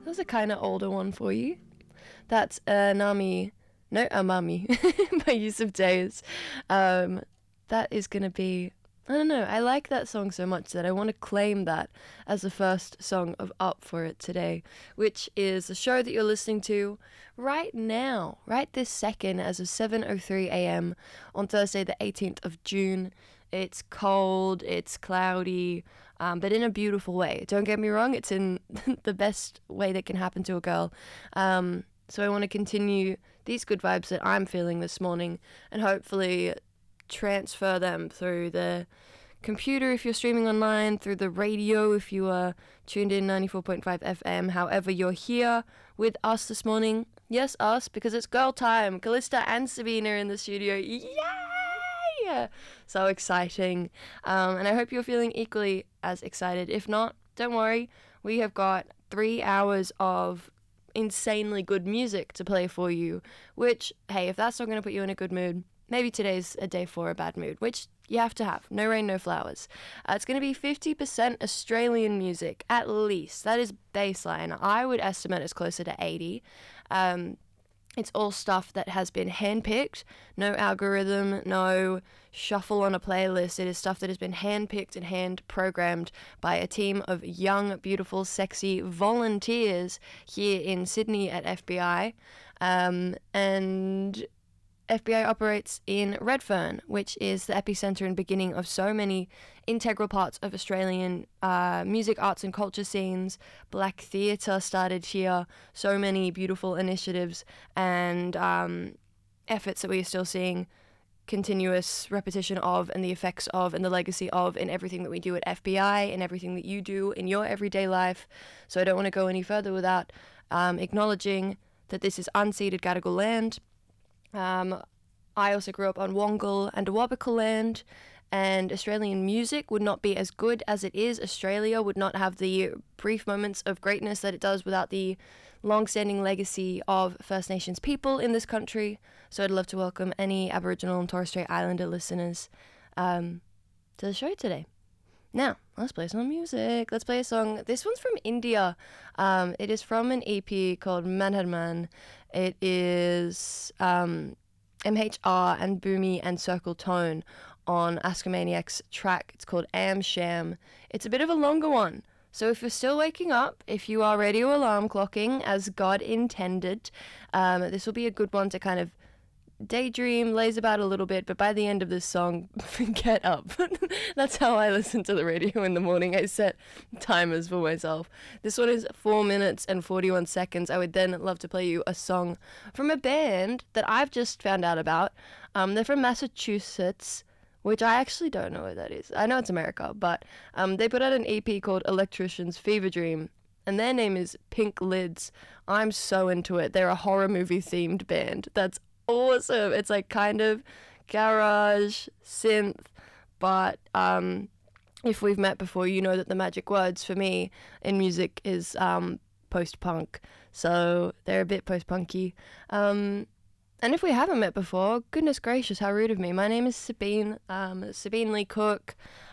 That's a kind of older one for you. That's Amami by Yusuf Days. That is going to be, I don't know, I like that song so much that I want to claim that as the first song of Up for It today, which is the show that you're listening to right now, right this second, as of 7:03 a.m. on Thursday the 18th of June. It's cold, it's cloudy, but in a beautiful way. Don't get me wrong, it's in the best way that can happen to a girl. So I want to continue these good vibes that I'm feeling this morning and hopefully transfer them through the computer if you're streaming online, through the radio if you are tuned in 94.5 FM, however you're here with us this morning. Yes, us, because it's girl time. Callista and Sabina in the studio. Yay! So exciting. And I hope you're feeling equally as excited. If not, don't worry. We have got 3 hours of insanely good music to play for you, which, hey, if that's not going to put you in a good mood, maybe today's a day for a bad mood, which you have to have. No rain, no flowers. It's going to be 50% Australian music, at least. That is baseline. I would estimate it's closer to 80. It's all stuff that has been handpicked. No algorithm, no shuffle on a playlist. It is stuff that has been handpicked and hand-programmed by a team of young, beautiful, sexy volunteers here in Sydney at FBI. And FBI operates in Redfern, which is the epicenter and beginning of so many integral parts of Australian music, arts and culture scenes. Black theatre started here. So many beautiful initiatives and efforts that we are still seeing continuous repetition of, and the effects of, and the legacy of in everything that we do at FBI and everything that you do in your everyday life. So I don't want to go any further without acknowledging that this is unceded Gadigal land. I also grew up on Wongal and Awabakal land, and Australian music would not be as good as it is. Australia would not have the brief moments of greatness that it does without the long-standing legacy of First Nations people in this country. So I'd love to welcome any Aboriginal and Torres Strait Islander listeners to the show today. Now, let's play some music. Let's play a song. This one's from India. It is from an EP called Manharman. It is MHR and Boomy and Circle Tone on Askamaniac's track. It's called Am Sham. It's a bit of a longer one. So if you're still waking up, if you are radio alarm clocking as God intended, this will be a good one to kind of daydream, laze about a little bit, but by the end of this song, get up. That's how I listen to the radio in the morning. I set timers for myself. This one is 4 minutes and 41 seconds. I would then love to play you a song from a band that I've just found out about. They're from Massachusetts, which I actually don't know what that is. I know it's America, but they put out an EP called Electrician's Fever Dream, and their name is Pink Lids. I'm so into it. They're a horror movie themed band. That's awesome. It's like kind of garage synth, but if we've met before, you know that the magic words for me in music is post-punk, so they're a bit post-punky. And if we haven't met before, goodness gracious, how rude of me. My name is Sabine Lee Cook.